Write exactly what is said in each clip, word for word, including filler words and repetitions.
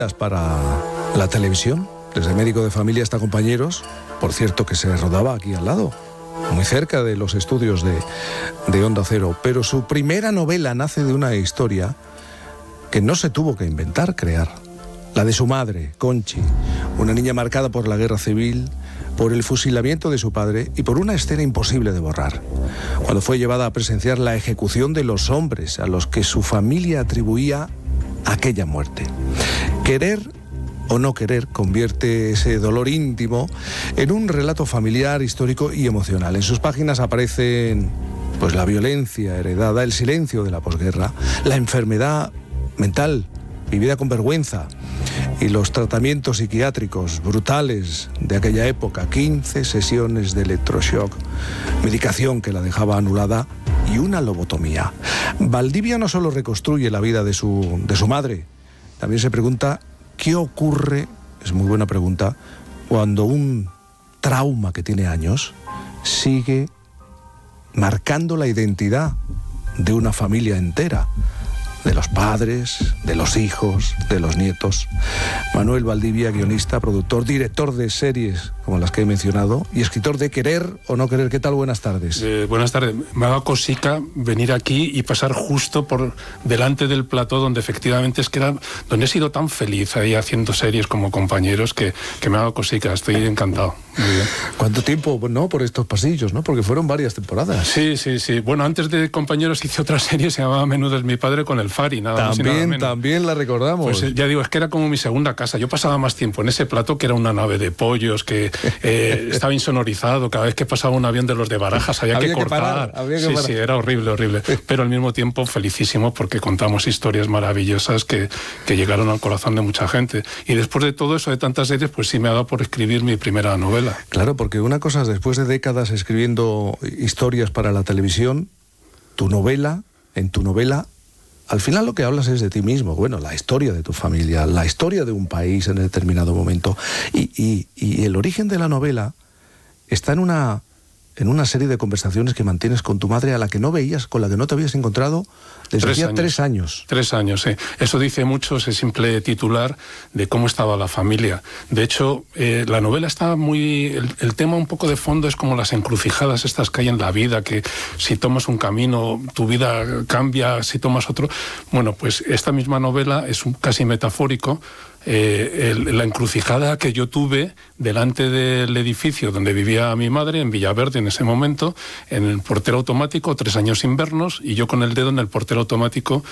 para la televisión, desde Médico de Familia hasta Compañeros, por cierto que se rodaba aquí al lado, muy cerca de los estudios de, de Onda Cero, pero su primera novela nace de una historia que no se tuvo que inventar, crear, la de su madre, Conchi, una niña marcada por la guerra civil, por el fusilamiento de su padre y por una escena imposible de borrar, cuando fue llevada a presenciar la ejecución de los hombres a los que su familia atribuía aquella muerte. Querer o no querer convierte ese dolor íntimo en un relato familiar, histórico y emocional. En sus páginas aparecen pues la violencia heredada, el silencio de la posguerra, la enfermedad mental vivida con vergüenza y los tratamientos psiquiátricos brutales de aquella época, quince sesiones de electroshock, medicación que la dejaba anulada y una lobotomía. Valdivia no solo reconstruye la vida de su, de su madre, también se pregunta qué ocurre, es muy buena pregunta, cuando un trauma que tiene años sigue marcando la identidad de una familia entera, de los padres, de los hijos, de los nietos. Manuel Valdivia, guionista, productor, director de series como las que he mencionado y escritor de Querer o no querer. ¿Qué tal? Buenas tardes. Eh, buenas tardes. Me ha dado cosica venir aquí y pasar justo por delante del plató donde efectivamente es que era, donde he sido tan feliz ahí haciendo series como Compañeros que, que me ha dado cosica. Estoy encantado. Muy bien. ¿Cuánto tiempo, no, por estos pasillos, no? Porque fueron varias temporadas. Sí, sí, sí. Bueno, antes de Compañeros hice otra serie, se llamaba Menudo es mi padre, con el Fari, nada también, más y nada menos. También la recordamos. Pues ya digo, es que era como mi segunda casa. Yo pasaba más tiempo en ese plató, que era una nave de pollos, que eh, estaba insonorizado. Cada vez que pasaba un avión de los de Barajas había, había que cortar. Que parar, había que sí, parar. Sí, era horrible, horrible. Pero al mismo tiempo felicísimo porque contamos historias maravillosas que, que llegaron al corazón de mucha gente. Y después de todo eso, de tantas series, pues sí me ha dado por escribir mi primera novela. Claro, porque una cosa es, después de décadas escribiendo historias para la televisión, tu novela, en tu novela, al final lo que hablas es de ti mismo, bueno, la historia de tu familia, la historia de un país en determinado momento. Y, y, y el origen de la novela está en una, en una serie de conversaciones que mantienes con tu madre, a la que no veías, con la que no te habías encontrado desde tres hacía años. tres años. Tres años, sí. Eso dice mucho, ese simple titular de cómo estaba la familia. De hecho, eh, la novela está muy... El, el tema un poco de fondo es como las encrucijadas estas que hay en la vida, que si tomas un camino, tu vida cambia, si tomas otro... Bueno, pues esta misma novela es un, casi metafórico. Eh, el, la encrucijada que yo tuve delante del edificio donde vivía mi madre, en Villaverde en ese momento, en el portero automático, tres años sin vernos, y yo con el dedo en el portero automático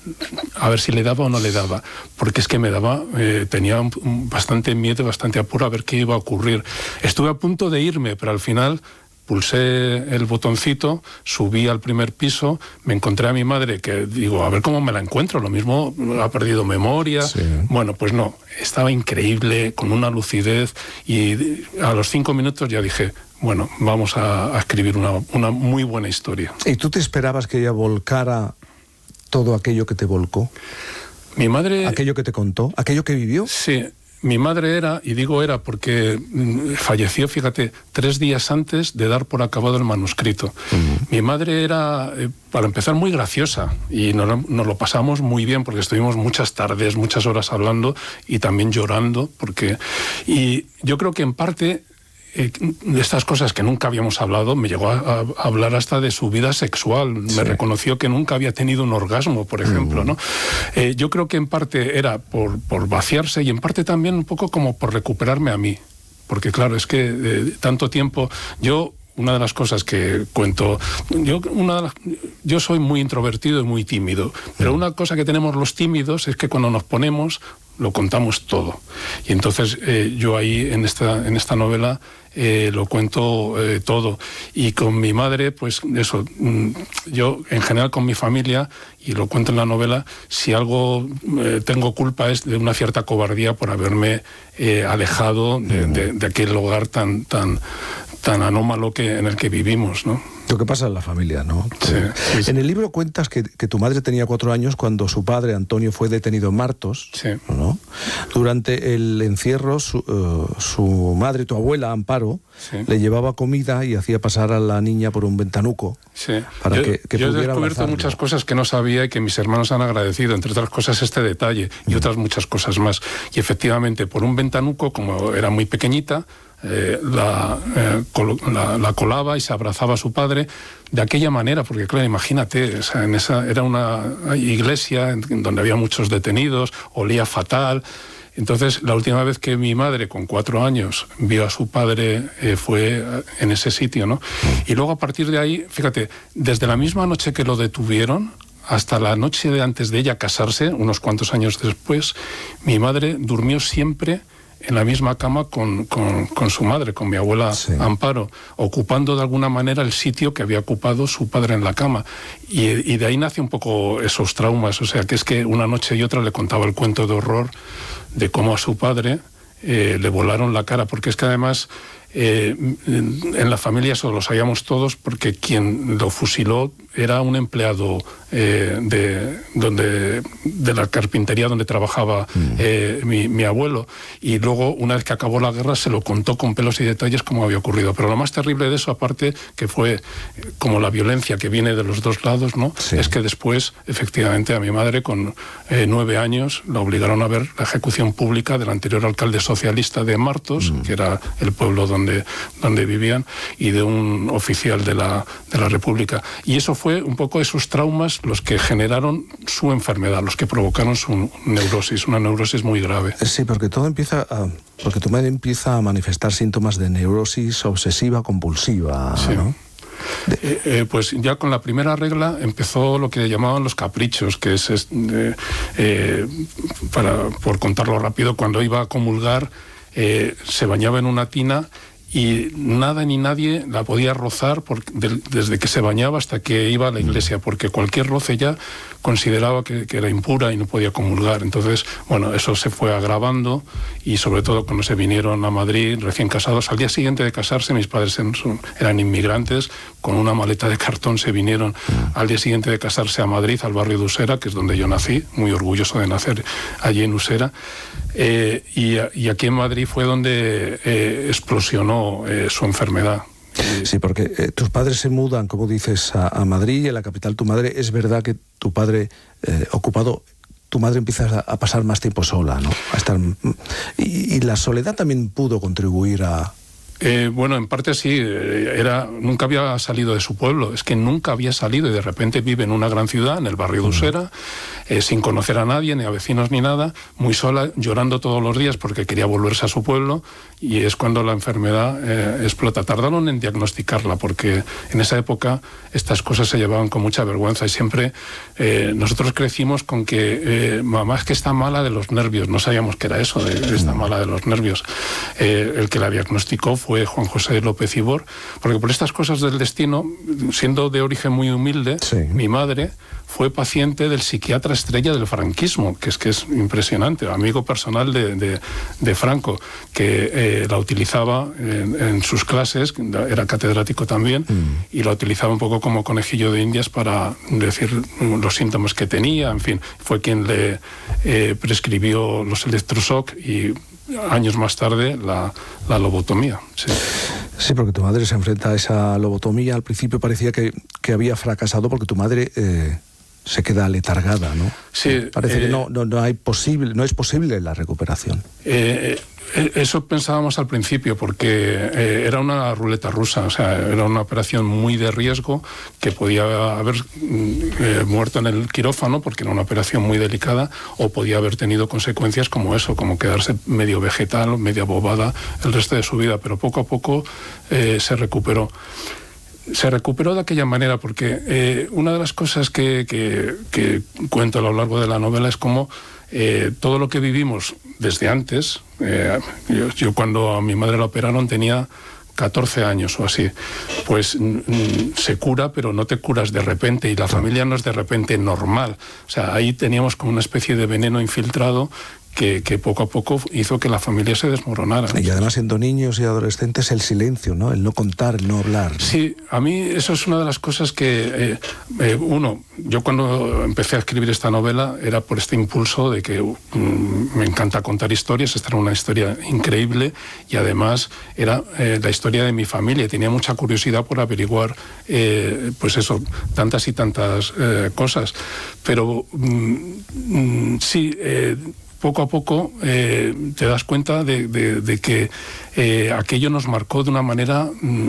a ver si le daba o no le daba, porque es que me daba, eh, tenía un, un, bastante miedo, bastante apuro a ver qué iba a ocurrir. Estuve a punto de irme, pero al final pulsé el botoncito, subí al primer piso, me encontré a mi madre, que digo, a ver cómo me la encuentro, lo mismo ha perdido memoria. Sí. Bueno, pues no, estaba increíble, con una lucidez, y a los cinco minutos ya dije, bueno, vamos a, a escribir una, una muy buena historia. ¿Y tú te esperabas que ella volcara todo aquello que te volcó? Mi madre... ¿Aquello que te contó? ¿Aquello que vivió? Sí. Mi madre era, y digo era porque falleció, fíjate, tres días antes de dar por acabado el manuscrito. Uh-huh. Mi madre era, eh, para empezar, muy graciosa, y nos, nos lo pasamos muy bien porque estuvimos muchas tardes, muchas horas hablando y también llorando, porque... Y yo creo que en parte... Eh, de estas cosas que nunca habíamos hablado, me llegó a, a hablar hasta de su vida sexual. Sí. Me reconoció que nunca había tenido un orgasmo, por ejemplo, uh-huh. ¿no? Eh, yo creo que en parte era por, por vaciarse y en parte también un poco como por recuperarme a mí. Porque claro, es que eh, tanto tiempo... Yo... Una de las cosas que cuento, yo, una de las, yo soy muy introvertido y muy tímido, pero una cosa que tenemos los tímidos es que cuando nos ponemos lo contamos todo. Y entonces eh, yo ahí en esta, en esta novela eh, lo cuento eh, todo. Y con mi madre, pues eso, yo en general con mi familia, y lo cuento en la novela, si algo eh, tengo culpa es de una cierta cobardía por haberme eh, alejado de, de, de aquel hogar tan... tan tan anómalo que, en el que vivimos, ¿no? Lo que pasa en la familia, ¿no? Sí, sí, sí. En el libro cuentas que, que tu madre tenía cuatro años cuando su padre, Antonio, fue detenido en Martos, sí. ¿no? Durante el encierro, su, uh, su madre, tu abuela, Amparo, sí. le llevaba comida y hacía pasar a la niña por un ventanuco. Sí. Para yo, que, que yo he pudiera descubierto abrazarlo. muchas cosas que no sabía y que mis hermanos han agradecido, entre otras cosas este detalle y mm. otras muchas cosas más. Y efectivamente, por un ventanuco, como era muy pequeñita, Eh, la, eh, col la, la colaba y se abrazaba a su padre de aquella manera, porque claro, imagínate, o sea, en esa, era una iglesia en, en donde había muchos detenidos, olía fatal. Entonces, la última vez que mi madre, con cuatro años, vio a su padre eh, fue en ese sitio, ¿no? Y luego, a partir de ahí, fíjate, desde la misma noche que lo detuvieron hasta la noche de antes de ella casarse, unos cuantos años después, mi madre durmió siempre en la misma cama con, con, con su madre, con mi abuela sí. Amparo, ocupando de alguna manera el sitio que había ocupado su padre en la cama. Y, y de ahí nace un poco esos traumas, o sea, que es que una noche y otra le contaba el cuento de horror de cómo a su padre eh, le volaron la cara, porque es que además eh, en la familia eso lo sabíamos todos, porque quien lo fusiló era un empleado eh, de, donde, de la carpintería donde trabajaba mm. eh, mi, mi abuelo, y luego una vez que acabó la guerra se lo contó con pelos y detalles cómo había ocurrido. Pero lo más terrible de eso, aparte que fue como la violencia que viene de los dos lados, ¿no? Sí. Es que después efectivamente a mi madre con eh, nueve años la obligaron a ver la ejecución pública del anterior alcalde socialista de Martos, mm. que era el pueblo donde, donde vivían, y de un oficial de la, de la República. Y eso fue Fue un poco esos traumas los que generaron su enfermedad, los que provocaron su neurosis, una neurosis muy grave. Sí, porque todo empieza a, porque tu madre empieza a manifestar síntomas de neurosis obsesiva compulsiva, sí. ¿no? De... Eh, eh, pues ya con la primera regla empezó lo que llamaban los caprichos, que es, eh, eh, para, por contarlo rápido, cuando iba a comulgar eh, se bañaba en una tina y nada ni nadie la podía rozar por, de, desde que se bañaba hasta que iba a la iglesia, porque cualquier roce ya consideraba que, que era impura y no podía comulgar. Entonces, bueno, eso se fue agravando, y sobre todo cuando se vinieron a Madrid recién casados, al día siguiente de casarse, mis padres eran inmigrantes, con una maleta de cartón se vinieron al día siguiente de casarse a Madrid, al barrio de Usera, que es donde yo nací, muy orgulloso de nacer allí en Usera. Eh, y, y aquí en Madrid fue donde eh, explosionó eh, su enfermedad. Sí, porque eh, tus padres se mudan, como dices, a, a Madrid, y en la capital tu madre. Es verdad que tu padre eh, ocupado, tu madre empieza a, a pasar más tiempo sola, ¿no? A estar, y, y la soledad también pudo contribuir a... Eh, bueno, en parte sí, era, nunca había salido de su pueblo, es que nunca había salido, y de repente vive en una gran ciudad, en el barrio de Usera, eh, sin conocer a nadie, ni a vecinos ni nada, muy sola, llorando todos los días porque quería volverse a su pueblo, y es cuando la enfermedad eh, explota. Tardaron en diagnosticarla, porque en esa época estas cosas se llevaban con mucha vergüenza, y siempre eh, nosotros crecimos con que eh, mamá es que está mala de los nervios, no sabíamos qué era eso, de, de está mala de los nervios. Eh, el que la diagnosticó fue Juan José López Ibor, porque por estas cosas del destino, siendo de origen muy humilde, sí. mi madre fue paciente del psiquiatra estrella del franquismo, que es que es impresionante, amigo personal de, de, de Franco, que eh, la utilizaba en, en sus clases, era catedrático también, mm. y la utilizaba un poco como conejillo de indias para decir los síntomas que tenía, en fin, fue quien le eh, prescribió los electroshock y años más tarde la, la lobotomía. Sí. Sí, porque tu madre se enfrenta a esa lobotomía. Al principio parecía que, que había fracasado, porque tu madre eh, se queda letargada, ¿no? Sí. Parece eh, que no, no, no, hay posible, no es posible la recuperación. Eh, Eso pensábamos al principio, porque eh, era una ruleta rusa, o sea, era una operación muy de riesgo, que podía haber eh, muerto en el quirófano, porque era una operación muy delicada, o podía haber tenido consecuencias como eso, como quedarse medio vegetal, media bobada el resto de su vida, pero poco a poco eh, se recuperó. Se recuperó de aquella manera, porque eh, una de las cosas que, que, que cuento a lo largo de la novela es cómo eh, todo lo que vivimos desde antes, eh, yo, yo cuando a mi madre la operaron tenía catorce años o así, pues mm, se cura, pero no te curas de repente, y la familia no es de repente normal. O sea, ahí teníamos como una especie de veneno infiltrado que, que poco a poco hizo que la familia se desmoronara. Y además, siendo niños y adolescentes, el silencio, ¿no? El no contar, el no hablar. Sí, a mí eso es una de las cosas que, eh, eh, uno, yo cuando empecé a escribir esta novela era por este impulso de que um, me encanta contar historias, esta era una historia increíble y además era eh, la historia de mi familia, tenía mucha curiosidad por averiguar, eh, pues eso, tantas y tantas eh, cosas, pero um, um, sí, eh, poco a poco eh, te das cuenta de, de, de que eh, aquello nos marcó de una manera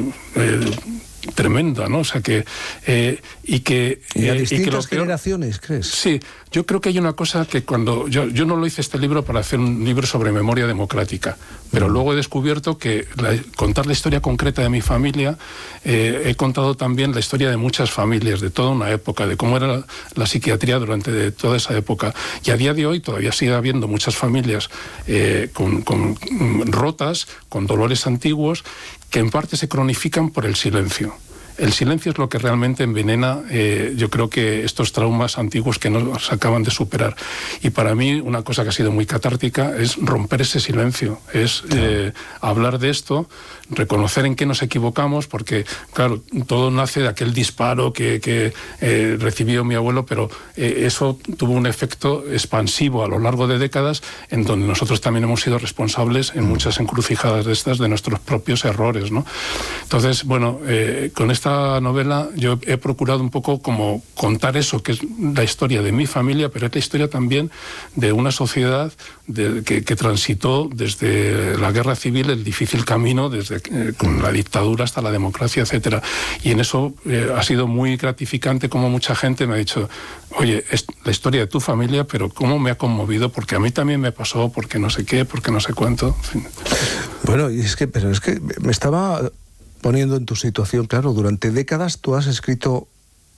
eh, tremenda, ¿no? O sea que eh, y que y a eh, distintas y que lo peor, generaciones, ¿crees? Sí, yo creo que hay una cosa que cuando yo yo no lo hice este libro para hacer un libro sobre memoria democrática, pero mm. luego he descubierto que la, contar la historia concreta de mi familia, eh, he contado también la historia de muchas familias, de toda una época, de cómo era la, la psiquiatría durante de toda esa época, y a día de hoy todavía sigue habiendo muchas familias eh, con, con rotas, con dolores antiguos, que en parte se cronifican por el silencio. El silencio es lo que realmente envenena, eh, yo creo que estos traumas antiguos que no se acaban de superar. Y para mí una cosa que ha sido muy catártica es romper ese silencio, es eh, hablar de esto, reconocer en qué nos equivocamos, porque claro, todo nace de aquel disparo que, que eh, recibió mi abuelo, pero eh, eso tuvo un efecto expansivo a lo largo de décadas, en donde nosotros también hemos sido responsables en muchas encrucijadas de estas, de nuestros propios errores, ¿no? Entonces, bueno, eh, con esta Esta novela yo he procurado un poco como contar eso, que es la historia de mi familia, pero es la historia también de una sociedad de, que, que transitó desde la guerra civil el difícil camino, desde eh, con la dictadura hasta la democracia, etcétera. Y en eso eh, ha sido muy gratificante como mucha gente me ha dicho, oye, es la historia de tu familia, pero cómo me ha conmovido, porque a mí también me pasó, porque no sé qué, porque no sé cuánto. En fin. Bueno, y es que, pero es que me estaba poniendo en tu situación, claro, durante décadas tú has escrito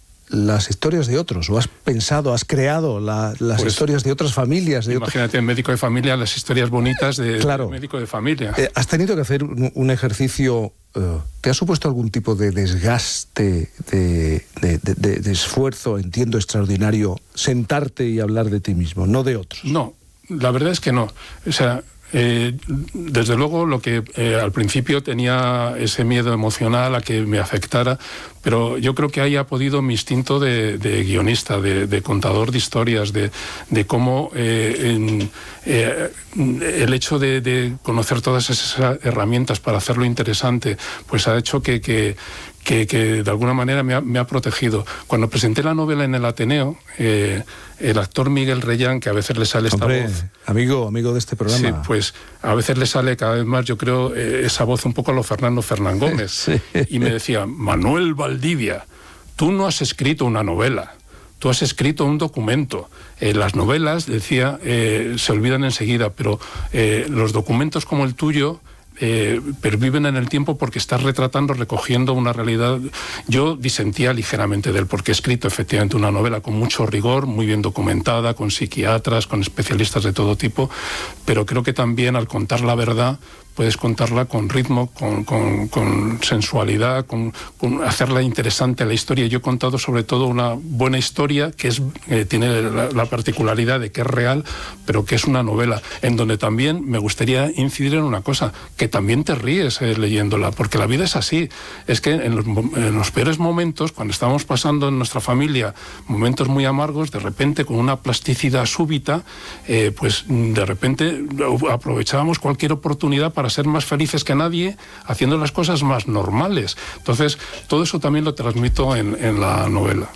las historias de otros, o has pensado, has creado la, las pues, historias de otras familias. De imagínate, otro... en médico de familia, las historias bonitas de, claro. de médico de familia. Eh, ¿Has tenido que hacer un, un ejercicio, uh, te ha supuesto algún tipo de desgaste, de, de, de, de, de esfuerzo, entiendo, extraordinario, sentarte y hablar de ti mismo, no de otros? No, la verdad es que no. O sea, Eh, desde luego lo que eh, al principio tenía ese miedo emocional a que me afectara, pero yo creo que ahí ha podido mi instinto de, de guionista, de, de contador de historias, de, de cómo eh, en, eh, el hecho de, de conocer todas esas herramientas para hacerlo interesante, pues ha hecho que, que Que, que de alguna manera me ha, me ha protegido. Cuando presenté la novela en el Ateneo, eh, el actor Miguel Reyán, que a veces le sale esta Hombre, voz... amigo, amigo de este programa. Sí, pues a veces le sale cada vez más, yo creo, eh, esa voz un poco a lo Fernando Fernán Gómez. Sí. Y me decía, Manuel Valdivia, tú no has escrito una novela, tú has escrito un documento. Eh, las novelas, decía, eh, se olvidan enseguida, pero eh, los documentos como el tuyo... Eh, perviven en el tiempo porque estás retratando, recogiendo una realidad. Yo disentía ligeramente de él porque he escrito efectivamente una novela con mucho rigor, muy bien documentada, con psiquiatras, con especialistas de todo tipo, pero creo que también al contar la verdad puedes contarla con ritmo, con, con, con sensualidad, con, con hacerla interesante la historia. Yo he contado sobre todo una buena historia que es, eh, tiene la, la particularidad de que es real, pero que es una novela, en donde también me gustaría incidir en una cosa, que también te ríes eh, leyéndola, porque la vida es así. Es que en los, en los peores momentos, cuando estamos pasando en nuestra familia momentos muy amargos, de repente con una plasticidad súbita, eh, pues de repente aprovechábamos cualquier oportunidad para ser más felices que nadie, haciendo las cosas más normales. Entonces, todo eso también lo transmito en, en la novela.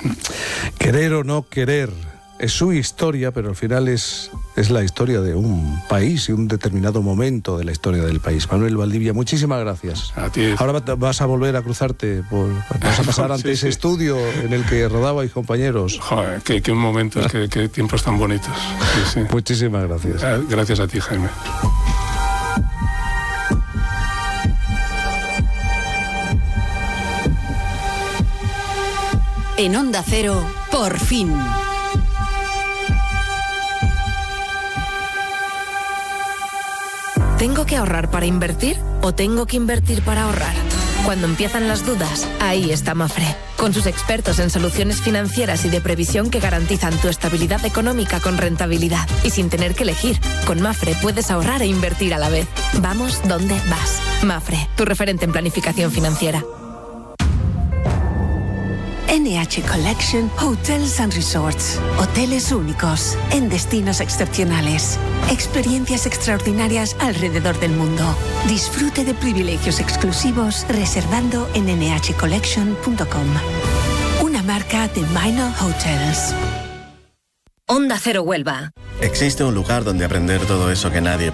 Querer o no querer, es su historia, pero al final es, es la historia de un país y un determinado momento de la historia del país. Manuel Valdivia, muchísimas gracias. A ti. Ahora vas a volver a cruzarte, por, vas a pasar ante sí, ese sí. estudio en el que rodaba y compañeros. Joder, qué, qué momentos, qué, qué tiempos tan bonitos. Sí, sí. Muchísimas gracias. Gracias a ti, Jaime. En Onda Cero, por fin. ¿Tengo que ahorrar para invertir o tengo que invertir para ahorrar? Cuando empiezan las dudas, ahí está Mafre, con sus expertos en soluciones financieras y de previsión que garantizan tu estabilidad económica con rentabilidad y sin tener que elegir. Con Mafre puedes ahorrar e invertir a la vez. Vamos donde vas. Mafre, tu referente en planificación financiera. N H Collection Hotels and Resorts. Hoteles únicos, en destinos excepcionales. Experiencias extraordinarias alrededor del mundo. Disfrute de privilegios exclusivos reservando en ene hache collection punto com. Una marca de Minor Hotels. Onda Cero Huelva. Existe un lugar donde aprender todo eso que nadie